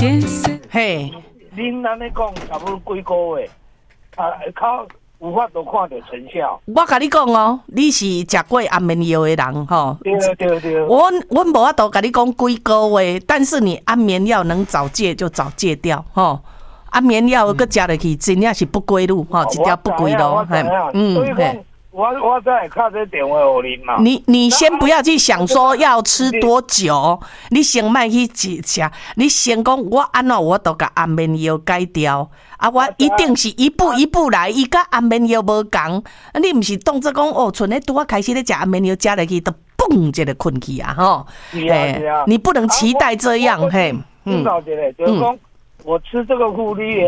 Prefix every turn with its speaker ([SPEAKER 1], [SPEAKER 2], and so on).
[SPEAKER 1] 嘿，
[SPEAKER 2] 恁安尼讲，差不多几个月，靠有法度看到成效。
[SPEAKER 1] 我甲你讲哦，你是食过安眠药的人吼。
[SPEAKER 2] 对。
[SPEAKER 1] 我无法度甲你讲几个月，但是你安眠药能早戒就早戒掉吼。安眠药搁食落去，真正是不归路吼，一条不归路。
[SPEAKER 2] 所以讲，我再敲这电话给恁嘛。
[SPEAKER 1] 你先不要去想说要吃多久，你先莫去食，你先讲我安怎我都甲安眠药改掉。啊，我一定是一步一步来，伊甲安眠药无共。你毋是当作讲哦，像咧拄啊开始咧食安眠药，食落去都嘣一个困去啊吼。你不能期待这样嘿。
[SPEAKER 2] 知道一个，就是讲我吃这个护理